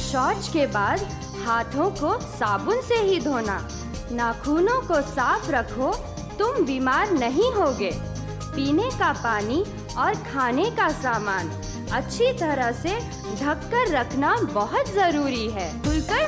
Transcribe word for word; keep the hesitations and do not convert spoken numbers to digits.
शौच के बाद हाथों को साबुन से ही धोना। नाखूनों को साफ रखो, तुम बीमार नहीं होगे। पीने का पानी और खाने का सामान अच्छी तरह से ढककर रखना बहुत जरूरी है। खुलकर